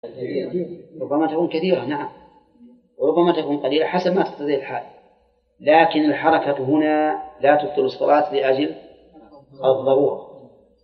ربما تكون كثيرة، نعم، وربما تكون قليلة حسب ما تقتضي الحال، لكن الحركة هنا لا تبطل الصلاة لأجل الضرورة.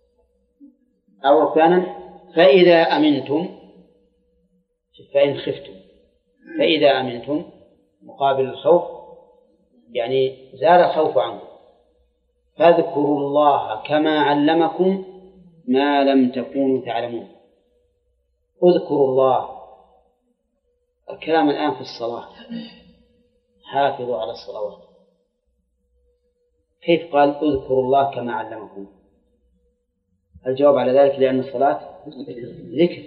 أو كان فإذا أمنتم، فإن خفتم، فإذا أمنتم مقابل الخوف، يعني زال الخوف عنكم، فاذكروا الله كما علمكم ما لم تكونوا تعلمون. اذكروا الله. الكلام الآن في الصلاة، حافظوا على الصلوات. كيف قال اذكروا الله كما علمكم؟ الجواب على ذلك لأن الصلاة ذكر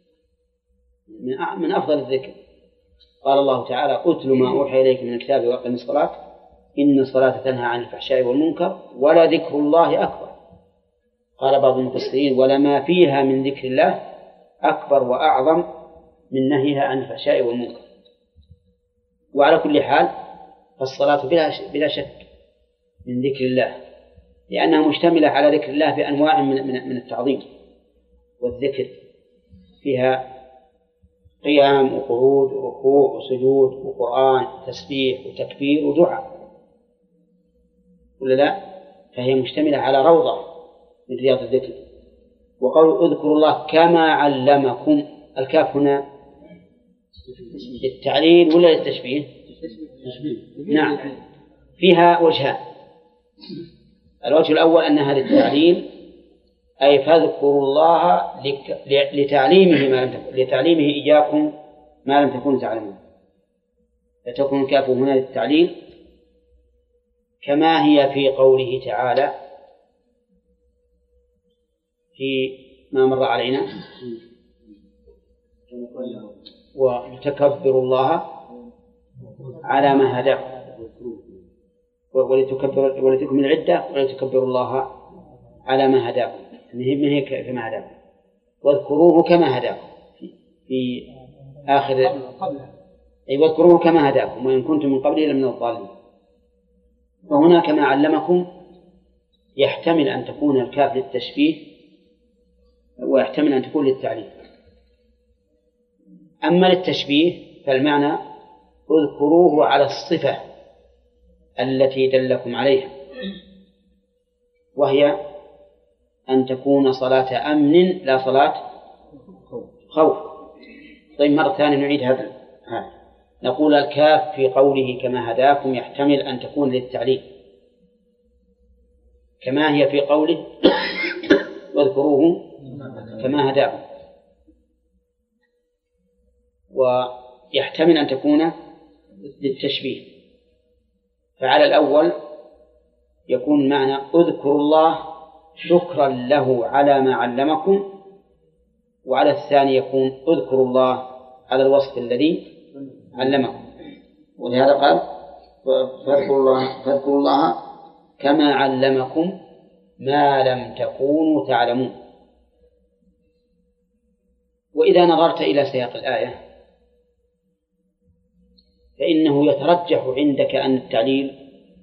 من أفضل الذكر. قال الله تعالى أتل ما أوحي إليك من الكتاب وأقم الصلاة إن الصلاة تنهى عن الفحشاء والمنكر ولذكر الله أكبر. قال بعض المفسرين ولما فيها من ذكر الله أكبر وأعظم من نهيها عن الفحشاء والمنكر. وعلى كل حال فالصلاة بلا شك من ذكر الله، لأنها مشتملة على ذكر الله بأنواع من التعظيم والذكر، فيها قيام وقعود وركوع وسجود وقرآن تسبيح وتكبير ودعاء، ولا لا؟ فهي مشتملة على روضة من رياض الذكر. وقول اذكروا الله كما علمكم، الكاف هنا للتعليل ولا للتشبيه؟ نعم، فيها وجهان. الوجه الأول أنها للتعليل، أي فاذكروا الله لتعليمه إياكم ما لم تكونوا تعلمون، فتكون الكاف هنا للتعليل كما هي في قوله تعالى في ما مر علينا ولتكبروا الله على ما هداكم ولتكملوا العدة ولتكبروا الله على ما هداكم، من هي كما هداكم واذكروه كما هداكم في آخر أي واذكروه كما هداكم وإن كنتم من قبله لمن الضالين. وهنا كما علمكم يحتمل أن تكون الكاف للتشبيه ويحتمل أن تكون للتعليم. أما للتشبيه فالمعنى اذكروه على الصفة التي دلكم عليها، وهي أن تكون صلاة أمن لا صلاة خوف. طيب مرة ثانية نعيد هذا. نقول الكاف في قوله كما هداكم يحتمل أن تكون للتعليم كما هي في قوله واذكروه كما هداكم، ويحتمل أن تكون للتشبيه. فعلى الأول يكون معنى اذكروا الله شكرا له على ما علمكم، وعلى الثاني يكون اذكروا الله على الوصف الذي علمكم. ولهذا قال فاذكروا الله كما علمكم ما لم تكونوا تعلمون. وإذا نظرت إلى سياق الآية فإنه يترجح عندك أن التعليل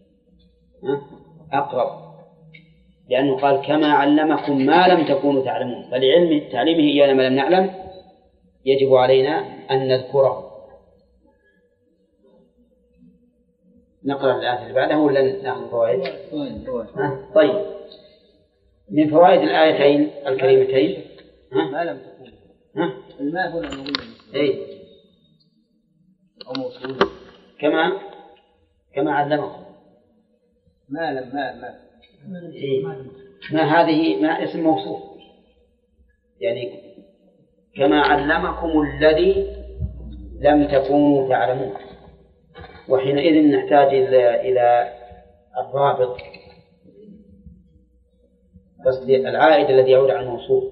أقرب، لأنه قال كما علمكم ما لم تكونوا تعلمون، فلعلم تعليمه إيانا ما لم نعلم يجب علينا أن نذكره. نقرأ الآية اللي بعدها ولا نأخذ فوائد؟ طيب، من فوائد الآيتين الكريمتين ما لم تكون الماء هنا موجود أو موصول كما علمكم ما لم ما هذه ما اسم موصول، يعني كما علمكم الذي لم تكونوا تعلمون. وحينئذ نحتاج إلى الرابط، بس العائد الذي يعود على الموصول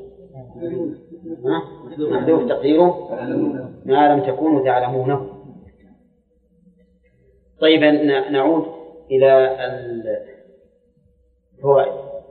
محذوف تقديره ما لم تكونوا تعلمونه. طيب نعود إلى الفوائد.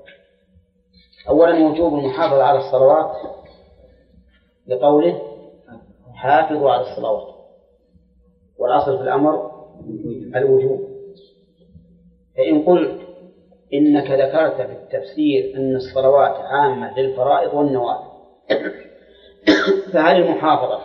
أولا وجوب المحافظة على الصلوات لقوله حافظوا على الصلوات، والأصل في الأمر الوجوب. فإن قلت إنك ذكرت في التفسير أن الصلوات عامة للفرائض والنوافل فهل المحافظة